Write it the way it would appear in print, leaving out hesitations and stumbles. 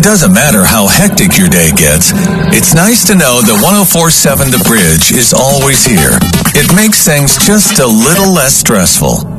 doesn't matter how hectic your day gets, it's nice to know that 104.7 The Bridge is always here. It makes things just a little less stressful.